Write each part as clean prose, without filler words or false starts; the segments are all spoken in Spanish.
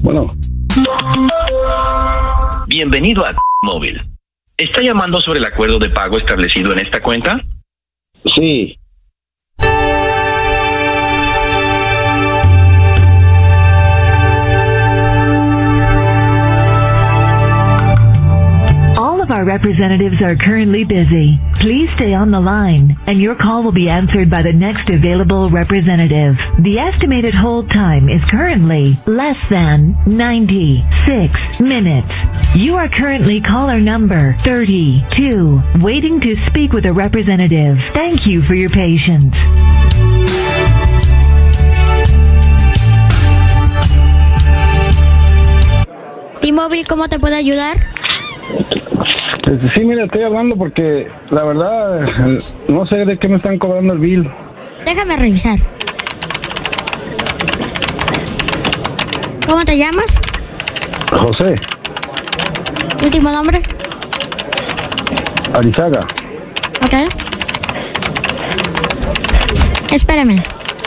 Bueno. Bienvenido a Móvil. ¿Está llamando sobre el acuerdo de pago establecido en esta cuenta? Sí. Our representatives are currently busy. Please stay on the line, and your call will be answered by the next available representative. The estimated hold time is currently less than 96 minutes. You are currently caller number 32, waiting to speak with a representative. Thank you for your patience. T-Mobile, ¿cómo te puedo ayudar? Sí, mira, estoy hablando porque la verdad no sé de qué me están cobrando el bill. Déjame revisar. ¿Cómo te llamas? José. ¿Último nombre? Arizaga. Ok. Espérame.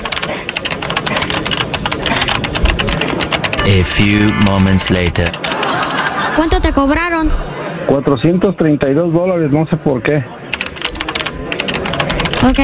A few moments later. ¿Cuánto te cobraron? $432, no sé por qué. Ok.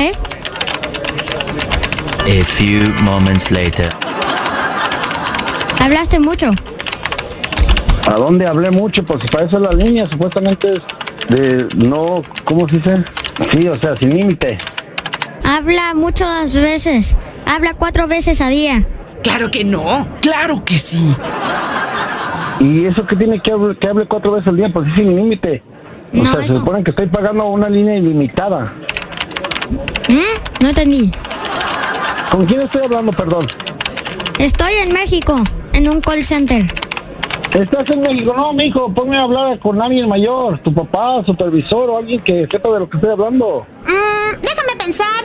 A few moments later. ¿Hablaste mucho? ¿A dónde hablé mucho? Pues si para eso es la línea, supuestamente es de no, ¿cómo se dice? Sí, o sea, sin límite. Habla muchas veces. Habla 4 veces a día. ¡Claro que no! ¡Claro que sí! ¿Y eso qué tiene que hable 4 veces al día? Pues es sin límite. O sea, se supone que estoy pagando una línea ilimitada. No entendí. ¿Con quién estoy hablando, perdón? Estoy en México, en un call center. ¿Estás en México? No, mijo, ponme a hablar con alguien mayor, tu papá, supervisor o alguien que sepa de lo que estoy hablando. Déjame pensar.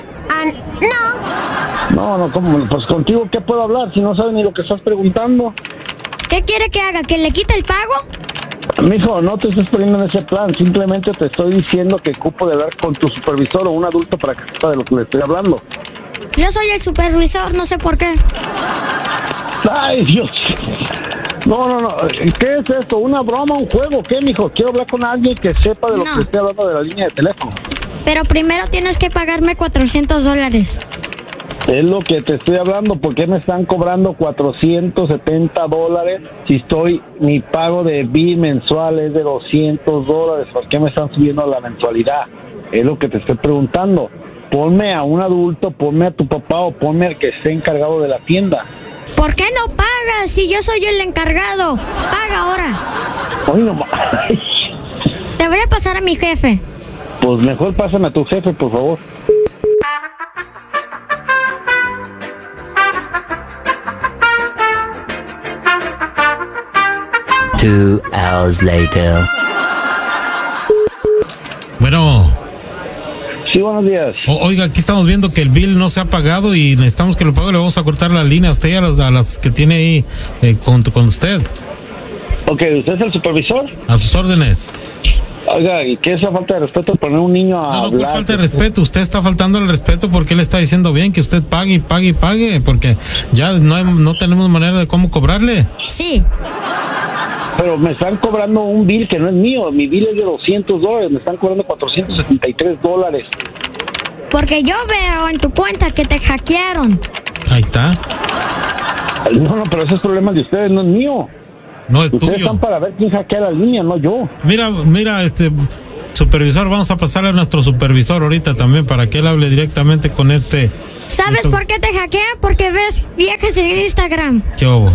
No. No, ¿cómo? Pues contigo, ¿qué puedo hablar si no sabes ni lo que estás preguntando? ¿Qué quiere que haga? ¿Que le quite el pago? Mijo, no te estés poniendo en ese plan. Simplemente te estoy diciendo que ocupo de hablar con tu supervisor o un adulto para que sepa de lo que le estoy hablando. Yo soy el supervisor, no sé por qué. ¡Ay, Dios! No. ¿Qué es esto? ¿Una broma? ¿Un juego? ¿Qué, mijo? Quiero hablar con alguien que sepa de lo que estoy hablando de la línea de teléfono. Pero primero tienes que pagarme $400. Es lo que te estoy hablando. ¿Por qué me están cobrando $470 si mi pago de bill mensual es de $200? ¿Por qué me están subiendo la mensualidad? Es lo que te estoy preguntando. Ponme a un adulto, ponme a tu papá o ponme al que esté encargado de la tienda. ¿Por qué no pagas si yo soy el encargado? Paga ahora. Ay, no. Te voy a pasar a mi jefe. Pues mejor pásame a tu jefe, por favor. Two hours later. Bueno. Sí, buenos días. Oiga, aquí estamos viendo que el bill no se ha pagado y necesitamos que lo pague. Le vamos a cortar la línea a usted y a las que tiene ahí con usted. Ok, ¿usted es el supervisor? A sus órdenes. Oiga, ¿y qué es esa falta de respeto poner un niño a hablar? No, falta de respeto. Usted está faltando el respeto porque él está diciendo bien que usted pague y pague y pague, porque ya no tenemos manera de cómo cobrarle. Sí. Pero me están cobrando un bill que no es mío. Mi bill es de $200. Me están cobrando $473. Porque yo veo en tu cuenta que te hackearon. Ahí está. No, pero ese es problema de ustedes, no es mío. No es ustedes tuyo. Están para ver quién hackea la línea, no yo. Mira, supervisor, vamos a pasarle a nuestro supervisor ahorita también para que él hable directamente con este. ¿Sabes por qué te hackean? Porque ves viajes en Instagram. ¿Qué hubo?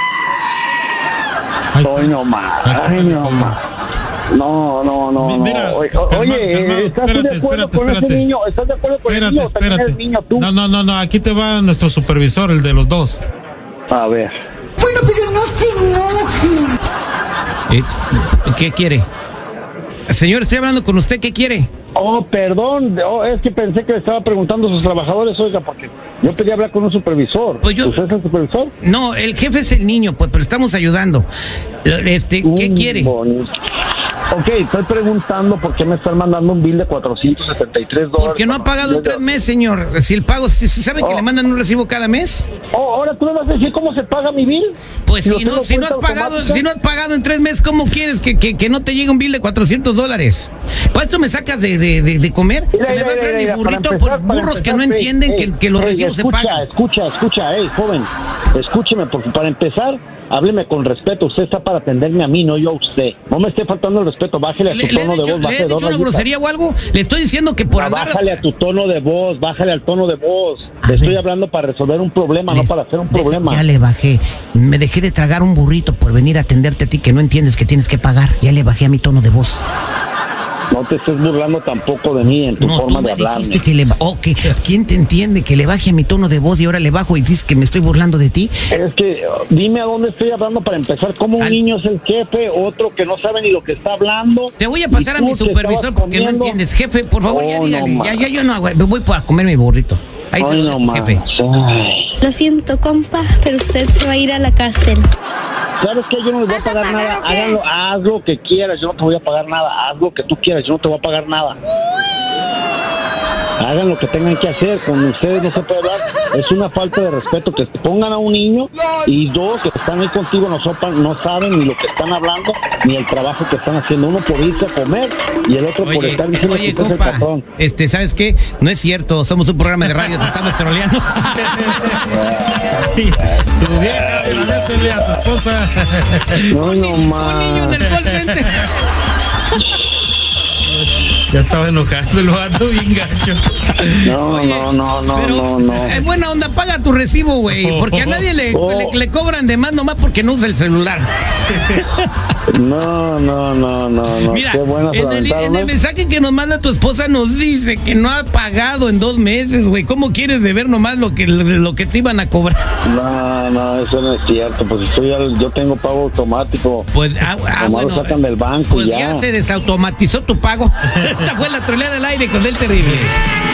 Ay, no más. Ay, no más. No. Mira, oye, ¿estás de acuerdo con ese niño? ¿Estás de acuerdo con el niño? Espérate. El niño, tú? No, aquí te va nuestro supervisor, el de los dos. A ver. Bueno, pero no se enoje. ¿Qué quiere? Señor, estoy hablando con usted, ¿qué quiere? Oh, perdón, es que pensé que le estaba preguntando a sus trabajadores, oiga, porque yo pedí hablar con un supervisor. Pues ¿Usted es el supervisor? No, el jefe es el niño, pues, pero estamos ayudando. ¿Qué quiere? Ok, estoy preguntando por qué me están mandando un bill de $473. Porque no ha pagado en 3 meses, señor. Si el pago, si sabe que le mandan un recibo cada mes. Ahora tú me vas a decir cómo se paga mi bill. Pues si no has pagado en 3 meses, ¿cómo quieres que no te llegue un bill de $400? ¿Para eso me sacas de comer? Se me va a traer mi burrito por burros que no entienden que los recibos se pagan. Escucha, joven, escúcheme, porque para empezar, hábleme con respeto. Usted está para atenderme a mí, no yo a usted. No me esté faltando el respeto. Bájale a tu tono de voz. ¿Le he dicho una grosería o algo? Le estoy diciendo que por andar... Bájale a tu tono de voz, bájale al tono de voz. Le estoy hablando para resolver un problema, no para hacer un problema. Ya le bajé. Me dejé de tragar un burrito por venir a atenderte a ti que no entiendes que tienes que pagar. Ya le bajé a mi tono de voz. No te estés burlando tampoco de mí en tu forma de hablar. ¿Quién te entiende que le baje a mi tono de voz y ahora le bajo y dices que me estoy burlando de ti? Es que dime a dónde estoy hablando para empezar. Como un niño es el jefe, otro que no sabe ni lo que está hablando. Te voy a pasar a mi supervisor porque no entiendes. Jefe, por favor, ya dígale. No, ya yo no hago. Voy a comer mi burrito. Ahí se lo dejo, jefe. Lo siento, compa, pero usted se va a ir a la cárcel. ¿Sabes qué? Yo no les voy a pagar nada. Háganlo, haz lo que quieras. Yo no te voy a pagar nada. Haz lo que tú quieras. Yo no te voy a pagar nada. Hagan lo que tengan que hacer. Con ustedes no se puede hablar. Es una falta de respeto que pongan a un niño y dos que están ahí contigo no saben ni lo que están hablando ni el trabajo que están haciendo. Uno por irse a comer y el otro por estar diciendo que es el patrón. ¿Sabes qué? No es cierto. Somos un programa de radio. Te estamos troleando. Tu vieja, agradecele a tu esposa. No más. Un niño en el call center. Ya estaba enojado el vato bien gacho. No. Es buena onda, paga tu recibo, güey. Porque a nadie le cobran de más nomás porque no usa el celular. No. Mira, qué buena en el mensaje que nos manda tu esposa nos dice que no ha pagado en 2 meses, güey. ¿Cómo quieres deber nomás lo que te iban a cobrar? No, eso no es cierto. Pues yo tengo pago automático. Pues, bueno, lo sacan del banco pues y ya se desautomatizó tu pago. Esta fue la troleada del aire con el terrible.